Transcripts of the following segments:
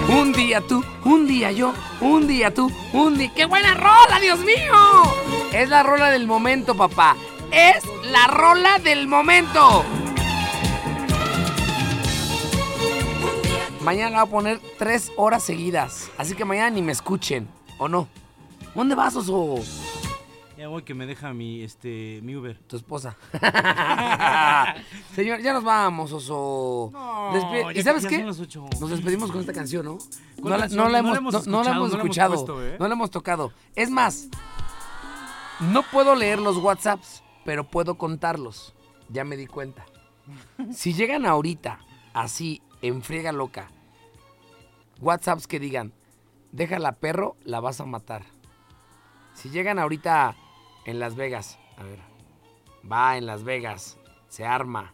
Un día tú, un día yo, un día tú, un día... ¡Qué buena rola, Dios mío! Es la rola del momento, papá. Es la rola del momento. Mañana la voy a poner 3 horas seguidas. Así que mañana ni me escuchen, ¿o no? ¿Dónde vas, oso? Ya voy, que me deja mi Uber. Tu esposa. Señor, ya nos vamos, oso. No, ¿Y sabes qué? Son las 8. Nos despedimos con esta canción, ¿no? No la hemos escuchado. No la hemos tocado. Es más, no puedo leer los WhatsApps, pero puedo contarlos. Ya me di cuenta. Si llegan ahorita, así, en friega loca, WhatsApps que digan, déjala perro, la vas a matar. Si llegan ahorita en Las Vegas, a ver, va en Las Vegas, se arma.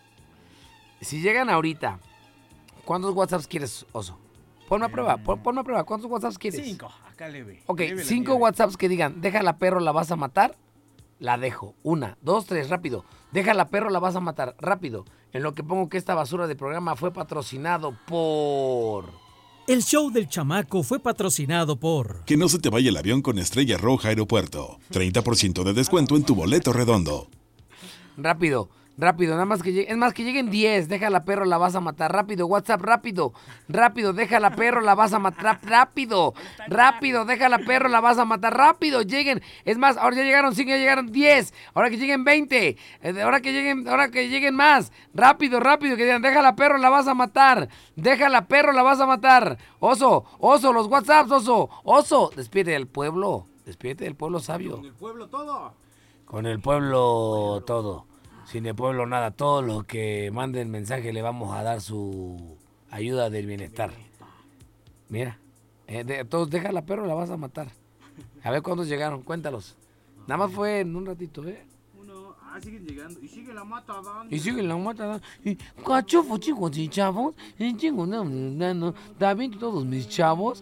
Si llegan ahorita, ¿cuántos WhatsApps quieres, oso? Ponme a prueba, ponme a prueba, ¿cuántos WhatsApps quieres? 5, acá leve. Ok, leve 5 WhatsApps que digan, déjala perro, la vas a matar, la dejo. 1, 2, 3, rápido. Déjala perro, la vas a matar, rápido. En lo que pongo que esta basura de programa fue patrocinado por... El show del chamaco fue patrocinado por... Que no se te vaya el avión con Estrella Roja Aeropuerto. 30% de descuento en tu boleto redondo. Rápido, nada más que lleguen. Es más, que lleguen 10. Déjala perro, la vas a matar. Rápido, WhatsApp, rápido. Déjala perro, la vas a matar. Rápido, déjala perro, la vas a matar. Rápido, lleguen. Es más, ahora ya llegaron 5, ya llegaron 10. Ahora que lleguen 20. Ahora que lleguen más. Rápido, que digan, déjala perro, la vas a matar. Déjala perro, la vas a matar. Oso, los WhatsApps, oso. Despídete del pueblo sabio. Con el pueblo todo. Con el pueblo todo. Sin el pueblo nada. Todo lo que manden mensaje le vamos a dar su ayuda del bienestar. Mira. Todos déjala perro, la vas a matar. A ver cuántos llegaron, cuéntalos. Nada más fue en un ratito, ¿eh? Siguen llegando. Y sigue la mata dando. Y cachofo, chicos y chavos. Chicos, no. ¿Está bien todos mis chavos?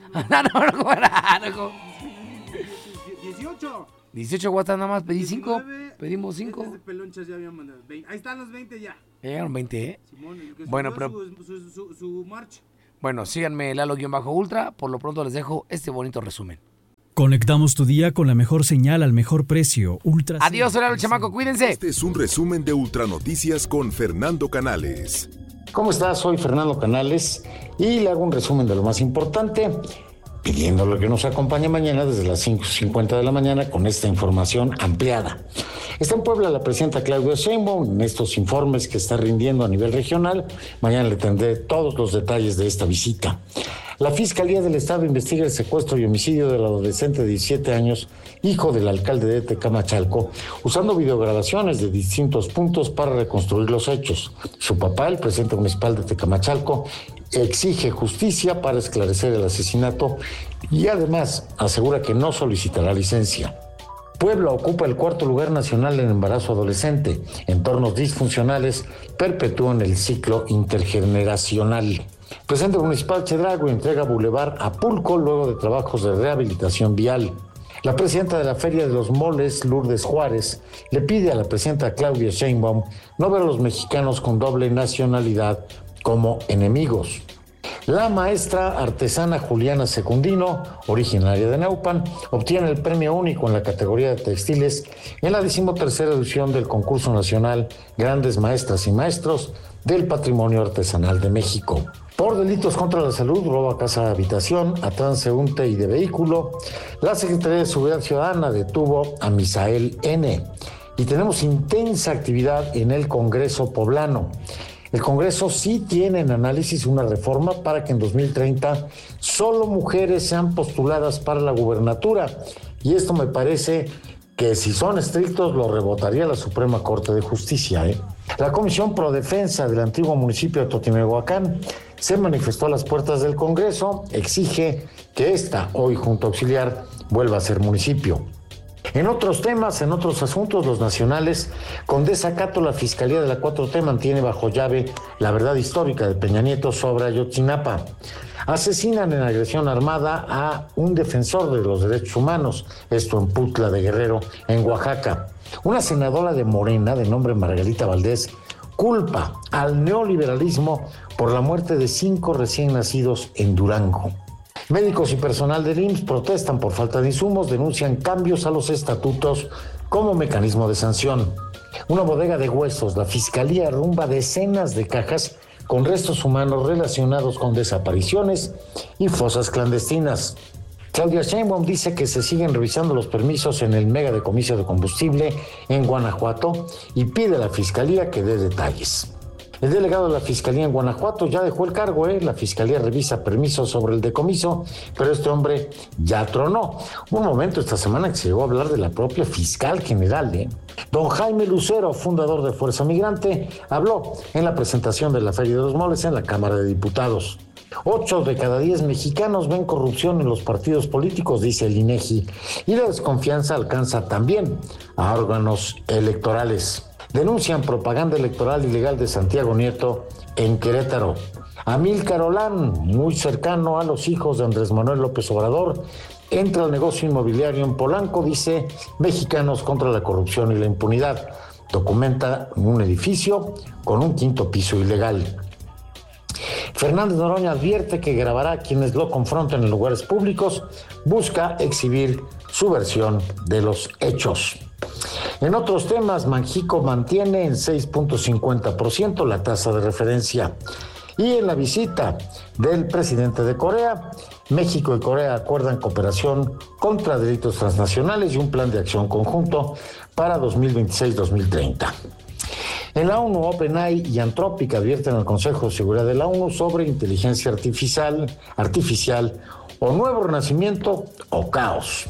No. 18 WhatsApp nada más, pedí 5. Pedimos 5. Desde Pelonchas ya habían mandado 20. Ahí están los 20 ya. Ya llegaron 20, ¿eh? Simón, el que bueno, pero... su marcha. Bueno, síganme Lalo-Ultra. Por lo pronto les dejo este bonito resumen. Conectamos tu día con la mejor señal al mejor precio. Ultra. Adiós, hola, chamaco, cuídense. Este es un resumen de Ultra Noticias con Fernando Canales. ¿Cómo estás? Soy Fernando Canales y le hago un resumen de lo más importante, pidiéndole que nos acompañe mañana desde las 5:50 de la mañana con esta información ampliada. Está en Puebla la presidenta Claudia Sheinbaum en estos informes que está rindiendo a nivel regional. Mañana le tendré todos los detalles de esta visita. La Fiscalía del Estado investiga el secuestro y homicidio del adolescente de 17 años, hijo del alcalde de Tecamachalco, usando videograbaciones de distintos puntos para reconstruir los hechos. Su papá, el presidente municipal de Tecamachalco, exige justicia para esclarecer el asesinato y además asegura que no solicitará licencia. Puebla ocupa el 4º lugar nacional en embarazo adolescente. Entornos disfuncionales perpetúan el ciclo intergeneracional. Presidente municipal Chedraui entrega Boulevard a Pulco luego de trabajos de rehabilitación vial. La presidenta de la Feria de los Moles, Lourdes Juárez, le pide a la presidenta Claudia Sheinbaum no ver a los mexicanos con doble nacionalidad como enemigos. La maestra artesana Juliana Secundino, originaria de Naupan, obtiene el premio único en la categoría de textiles en la 13ª edición del concurso nacional Grandes Maestras y Maestros del Patrimonio Artesanal de México. Por delitos contra la salud, robo a casa de habitación, a transeúnte y de vehículo, la Secretaría de Seguridad Ciudadana detuvo a Misael N. Y tenemos intensa actividad en el Congreso poblano. El Congreso sí tiene en análisis una reforma para que en 2030 solo mujeres sean postuladas para la gubernatura. Y esto me parece que si son estrictos lo rebotaría la Suprema Corte de Justicia. La Comisión Pro Defensa del antiguo municipio de Totimehuacán se manifestó a las puertas del Congreso, exige que esta, hoy Junta Auxiliar, vuelva a ser municipio. En otros temas, en otros asuntos, los nacionales, con desacato la Fiscalía de la 4T mantiene bajo llave la verdad histórica de Peña Nieto sobre Ayotzinapa. Asesinan en agresión armada a un defensor de los derechos humanos, esto en Putla de Guerrero, en Oaxaca. Una senadora de Morena, de nombre Margarita Valdés, culpa al neoliberalismo por la muerte de 5 recién nacidos en Durango. Médicos y personal del IMSS protestan por falta de insumos, denuncian cambios a los estatutos como mecanismo de sanción. Una bodega de huesos, la Fiscalía arrumba decenas de cajas con restos humanos relacionados con desapariciones y fosas clandestinas. Claudia Sheinbaum dice que se siguen revisando los permisos en el mega decomiso de combustible en Guanajuato y pide a la Fiscalía que dé detalles. El delegado de la Fiscalía en Guanajuato ya dejó el cargo, La Fiscalía revisa permisos sobre el decomiso, pero este hombre ya tronó. Un momento esta semana que se llegó a hablar de la propia fiscal general, Don Jaime Lucero, fundador de Fuerza Migrante, habló en la presentación de la Feria de los Moles en la Cámara de Diputados. 8 de cada 10 mexicanos ven corrupción en los partidos políticos, dice el INEGI, y la desconfianza alcanza también a órganos electorales. Denuncian propaganda electoral ilegal de Santiago Nieto en Querétaro. Amílcar Olán, muy cercano a los hijos de Andrés Manuel López Obrador, entra al negocio inmobiliario en Polanco, dice Mexicanos contra la corrupción y la impunidad. Documenta un edificio con un 5º piso ilegal. Fernández Noroña advierte que grabará a quienes lo confronten en lugares públicos, busca exhibir su versión de los hechos. En otros temas, Banxico mantiene en 6.50% la tasa de referencia. Y en la visita del presidente de Corea, México y Corea acuerdan cooperación contra delitos transnacionales y un plan de acción conjunto para 2026-2030. En la ONU, OpenAI y Anthropic advierten al Consejo de Seguridad de la ONU sobre inteligencia artificial o nuevo renacimiento o caos.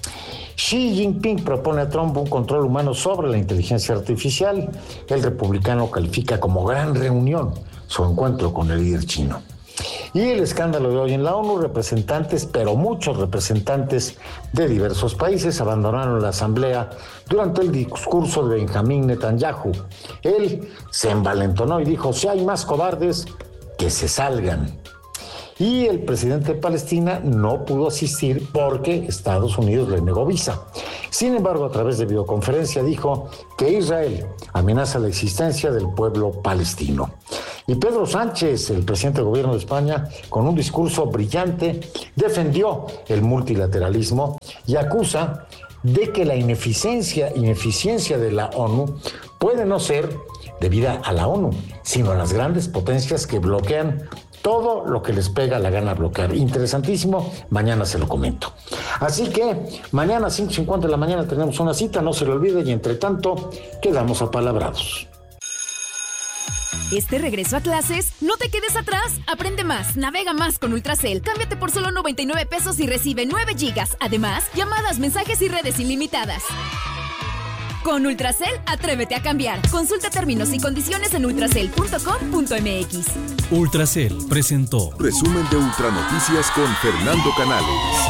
Xi Jinping propone a Trump un control humano sobre la inteligencia artificial. El republicano califica como gran reunión su encuentro con el líder chino. Y el escándalo de hoy en la ONU, muchos representantes de diversos países abandonaron la asamblea durante el discurso de Benjamín Netanyahu. Él se envalentonó y dijo, si hay más cobardes, que se salgan. Y el presidente de Palestina no pudo asistir porque Estados Unidos le negó visa. Sin embargo, a través de videoconferencia dijo que Israel amenaza la existencia del pueblo palestino. Y Pedro Sánchez, el presidente del gobierno de España, con un discurso brillante, defendió el multilateralismo y acusa de que la ineficiencia de la ONU puede no ser debida a la ONU, sino a las grandes potencias que bloquean todo lo que les pega la gana bloquear. Interesantísimo, mañana se lo comento. Así que mañana a 5:50 de la mañana tenemos una cita, no se lo olvide, y entre tanto quedamos apalabrados. Este regreso a clases, no te quedes atrás, aprende más, navega más con Ultracel. Cámbiate por solo 99 pesos y recibe 9 gigas. Además, llamadas, mensajes y redes ilimitadas. Con Ultracel, atrévete a cambiar. Consulta términos y condiciones en ultracel.com.mx. Ultracel presentó Resumen de Ultranoticias con Fernando Canales.